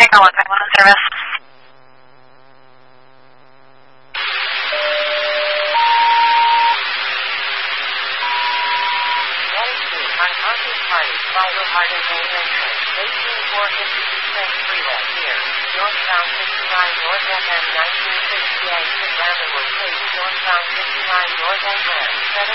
Echo 151 service. Marcus Party, Fiber Hardin Main Entrance, 18452 Trent Freeway here, northbound 59 North FM 1968 to Vanderwood Place, northbound 59 North FM,